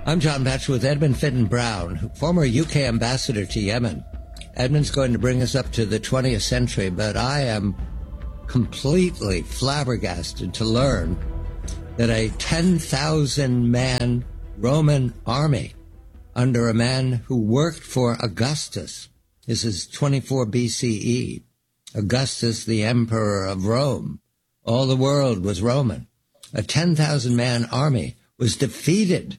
I'm John Batchelor with Edmund Fitton Brown, former UK ambassador to Yemen. Edmund's going to bring us up to the 20th century, but I am completely flabbergasted to learn that a 10,000-man Roman army under a man who worked for Augustus, this is 24 BCE, Augustus, the emperor of Rome, all the world was Roman. A 10,000-man army was defeated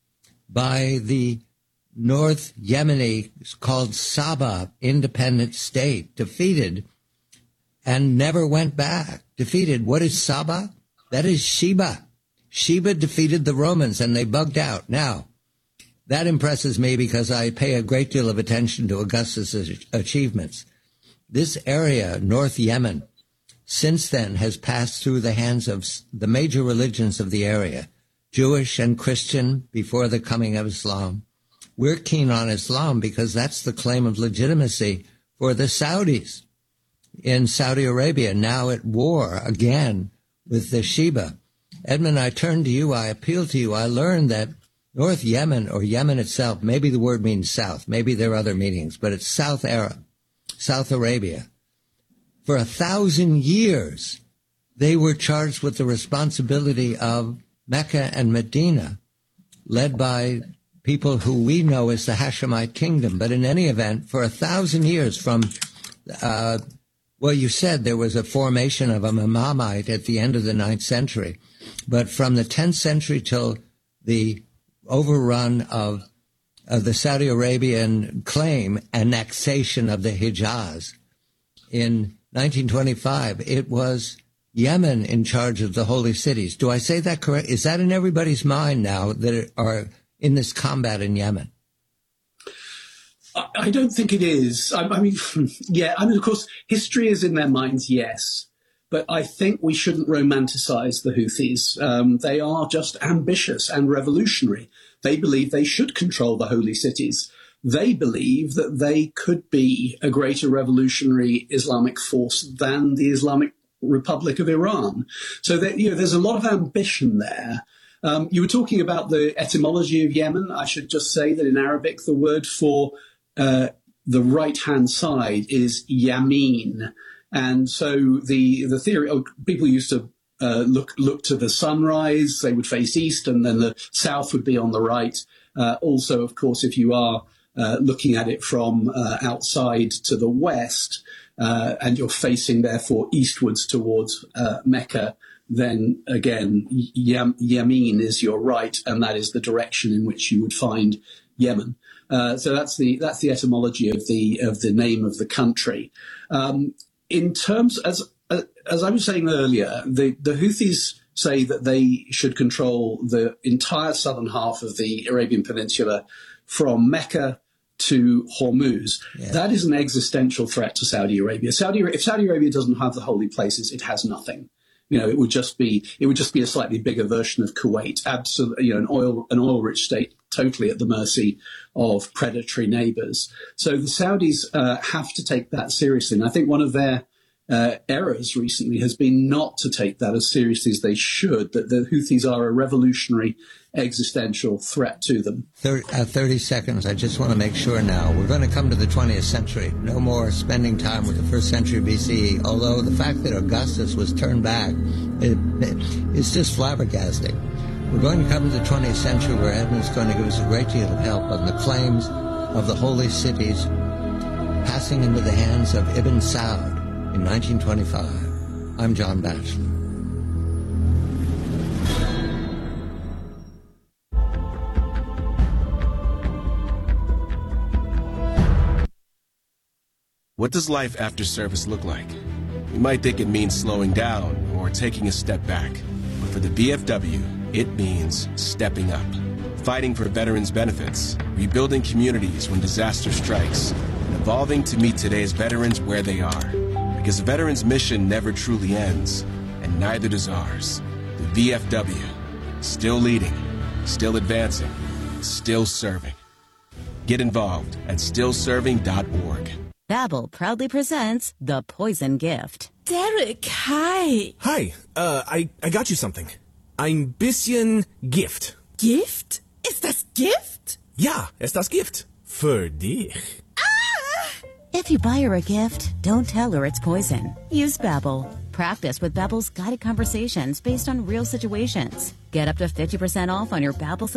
by the North Yemeni, called Saba, independent state, defeated and never went back. Defeated. What is Saba? That is Sheba. Sheba defeated the Romans and they bugged out. Now, that impresses me because I pay a great deal of attention to Augustus' achievements. This area, North Yemen, since then has passed through the hands of the major religions of the area, Jewish and Christian before the coming of Islam. We're keen on Islam because that's the claim of legitimacy for the Saudis in Saudi Arabia, now at war again with the Sheba. Edmund, I turn to you, I appeal to you. I learned that North Yemen, or Yemen itself, maybe the word means south, maybe there are other meanings, but it's South Arab, South Arabia. For 1,000 years, they were charged with the responsibility of Mecca and Medina, led by people who we know as the Hashemite kingdom. But in any event, for 1,000 years from, well, you said there was a formation of a Imamite at the end of the 9th century. But from the 10th century till the overrun of the Saudi Arabian claim, annexation of the Hijaz, in 1925, it was Yemen in charge of the holy cities. Do I say that correct? Is that in everybody's mind now that are in this combat in Yemen? I don't think it is. I mean, yeah, I mean, of course, history is in their minds, yes. But I think we shouldn't romanticize the Houthis. They are just ambitious and revolutionary. They believe they should control the holy cities. They believe that they could be a greater revolutionary Islamic force than the Islamic Republic of Iran. So that, there's a lot of ambition there. You were talking about the etymology of Yemen. I should just say that in Arabic, the word for the right-hand side is yamin. And so the theory, people used to look to the sunrise, they would face east, and then the south would be on the right. Also, of course, if you are looking at it from outside to the west, and you're facing, therefore, eastwards towards Mecca, then again, Yamin is your right, and that is the direction in which you would find Yemen. So that's the etymology of the name of the country. In terms, as I was saying earlier, the Houthis say that they should control the entire southern half of the Arabian Peninsula from Mecca to Hormuz. Yeah. That is an existential threat to Saudi Arabia. If Saudi Arabia doesn't have the holy places, it has nothing. It would just be a slightly bigger version of Kuwait. Absolutely, an oil-rich state, totally at the mercy of predatory neighbors. So the Saudis have to take that seriously. And I think one of their errors recently has been not to take that as seriously as they should, that the Houthis are a revolutionary existential threat to them. 30 seconds. I just want to make sure now. We're going to come to the 20th century. No more spending time with the 1st century BCE, although the fact that Augustus was turned back, it's just flabbergasting. We're going to come to the 20th century where Edmund's going to give us a great deal of help on the claims of the holy cities passing into the hands of Ibn Saud in 1925. I'm John Batchelor. What does life after service look like? You might think it means slowing down or taking a step back, but for the VFW, it means stepping up, fighting for veterans' benefits, rebuilding communities when disaster strikes, and evolving to meet today's veterans where they are. Because a veteran's mission never truly ends, and neither does ours. The VFW, still leading, still advancing, still serving. Get involved at stillserving.org. Babbel proudly presents The Poison Gift. Derek, hi. Hi, I got you something. Ein bisschen Gift. Gift? Ist das Gift? Ja, es ist das Gift. Für dich. If you buy her a gift, don't tell her it's poison. Use Babbel. Practice with Babbel's guided conversations based on real situations. Get up to 50% off on your Babbel